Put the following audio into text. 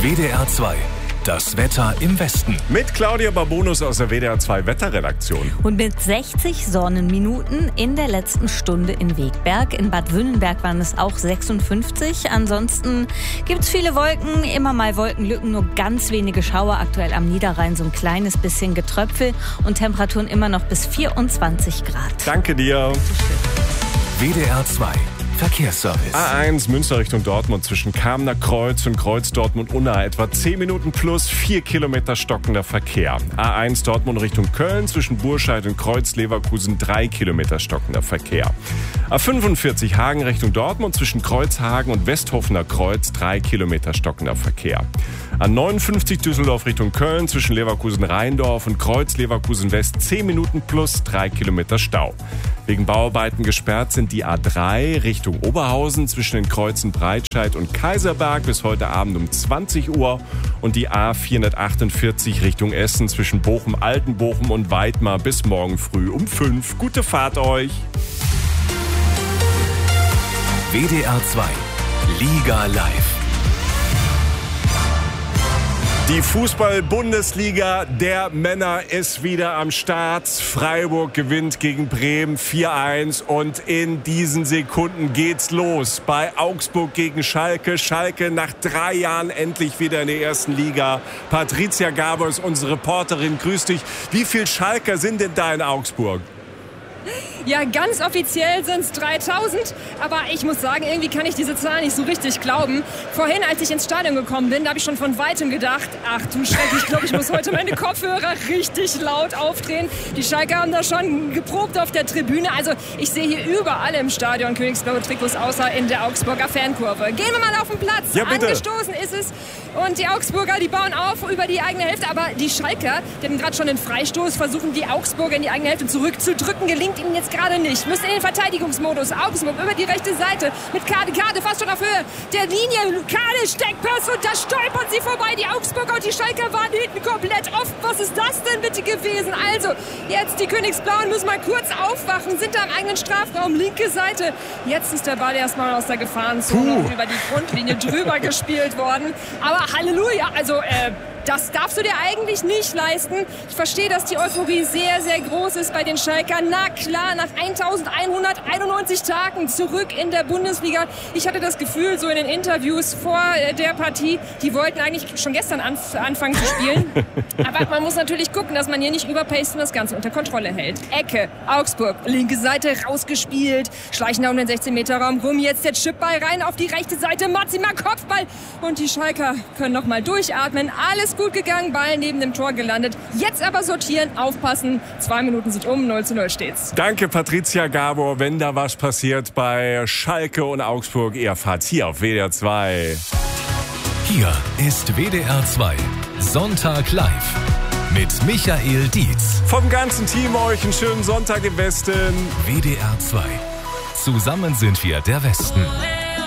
WDR 2. Das Wetter im Westen. Mit Claudia Babonus aus der WDR 2 Wetterredaktion. Und mit 60 Sonnenminuten in der letzten Stunde in Wegberg. In Bad Wünnenberg waren es auch 56. Ansonsten gibt es viele Wolken, immer mal Wolkenlücken, nur ganz wenige Schauer. Aktuell am Niederrhein so ein kleines bisschen Getröpfel und Temperaturen immer noch bis 24 Grad. Danke dir. WDR 2. Verkehrsservice. A1 Münster Richtung Dortmund zwischen Kamener Kreuz und Kreuz Dortmund-Unna etwa 10 Minuten plus 4 Kilometer stockender Verkehr. A1 Dortmund Richtung Köln zwischen Burscheid und Kreuz Leverkusen 3 Kilometer stockender Verkehr. A45 Hagen Richtung Dortmund zwischen Kreuzhagen und Westhofener Kreuz 3 Kilometer stockender Verkehr. A59 Düsseldorf Richtung Köln zwischen Leverkusen-Rheindorf und Kreuz Leverkusen-West 10 Minuten plus 3 Kilometer Stau. Wegen Bauarbeiten gesperrt sind die A3 Richtung Oberhausen zwischen den Kreuzen Breitscheid und Kaiserberg bis heute Abend um 20 Uhr und die A448 Richtung Essen zwischen Bochum-Altenbochum und Weidmar bis morgen früh um 5. Gute Fahrt euch! WDR 2. Liga live. Die Fußball-Bundesliga der Männer ist wieder am Start. Freiburg gewinnt gegen Bremen 4-1 und in diesen Sekunden geht's los bei Augsburg gegen Schalke. Schalke nach 3 Jahren endlich wieder in der ersten Liga. Patricia Gabor ist unsere Reporterin. Grüß dich. Wie viele Schalker sind denn da in Augsburg? Ja, ganz offiziell sind es 3000, aber ich muss sagen, irgendwie kann ich diese Zahl nicht so richtig glauben. Vorhin, als ich ins Stadion gekommen bin, da habe ich schon von Weitem gedacht, ach du Schreck, ich glaube, ich muss heute meine Kopfhörer richtig laut aufdrehen. Die Schalker haben da schon geprobt auf der Tribüne. Also ich sehe hier überall im Stadion königsblaue Trikots, außer in der Augsburger Fankurve. Gehen wir mal auf den Platz. Ja, bitte. Angestoßen ist es. Und die Augsburger, die bauen auf über die eigene Hälfte. Aber die Schalker, die haben gerade schon den Freistoß, versuchen die Augsburger in die eigene Hälfte zurückzudrücken. Gelingt ihnen jetzt gerade nicht. Müssen in den Verteidigungsmodus. Augsburg über die rechte Seite mit Kade fast schon auf Höhe der Linie. Kade Steckpass und da stolpern sie vorbei. Die Augsburger und die Schalker waren hinten komplett offen. Was ist das denn bitte gewesen? Also, jetzt die Königsblauen müssen mal kurz aufwachen, sind da im eigenen Strafraum, linke Seite. Jetzt ist der Ball erstmal aus der Gefahrenzone und über die Grundlinie drüber gespielt worden. Aber Halleluja, also das darfst du dir eigentlich nicht leisten. Ich verstehe, dass die Euphorie sehr, sehr groß ist bei den Schalkern. Na klar, nach 1191 Tagen zurück in der Bundesliga. Ich hatte das Gefühl, so in den Interviews vor der Partie, die wollten eigentlich schon gestern anfangen zu spielen. Aber man muss natürlich gucken, dass man hier nicht überpaced und das Ganze unter Kontrolle hält. Ecke, Augsburg, linke Seite rausgespielt, schleichen da um den 16-Meter-Raum rum. Jetzt der Chipball rein auf die rechte Seite, Matzima Kopfball. Und die Schalker können noch mal durchatmen. Alles gut gegangen, Ball neben dem Tor gelandet. Jetzt aber sortieren, aufpassen. 2 Minuten sind um, 0:0 steht's. Danke, Patricia Gabor. Wenn da was passiert bei Schalke und Augsburg, ihr erfahrt hier auf WDR 2. Hier ist WDR 2. Sonntag live. Mit Michael Dietz. Vom ganzen Team euch einen schönen Sonntag im Westen. WDR 2. Zusammen sind wir der Westen.